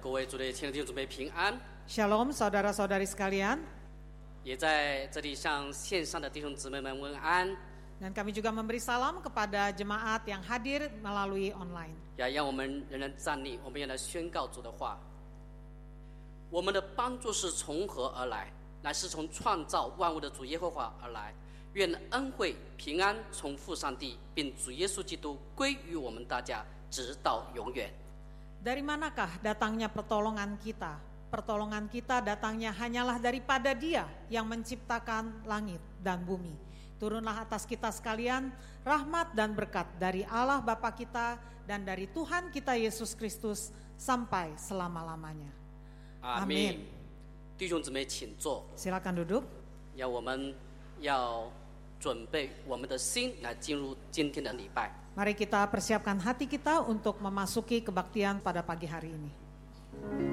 各位主内亲爱的弟兄姊妹平安。 Shalom saudara-saudari sekalian. 也在这里向线上的弟兄姊妹们问安。 Dan kami juga memberi salam kepada jemaat yang hadir melalui online. 也让我们仍然站立，我们也来宣告主的话。我们的帮助是从何而来？乃是从创造万物的主耶和华而来。愿恩惠平安从父上帝并主耶稣基督归于我们大家，直到永远。 Dari manakah datangnya pertolongan kita? Pertolongan kita datangnya hanyalah daripada Dia yang menciptakan langit dan bumi. Turunlah atas kita sekalian rahmat dan berkat dari Allah Bapa kita dan dari Tuhan kita Yesus Kristus sampai selama-lamanya. 阿们。弟兄姊妹，请坐。 Silakan duduk. 我们要准备我们的心来进入今天的礼拜。 Mari kita persiapkan hati kita untuk memasuki kebaktian pada pagi hari ini.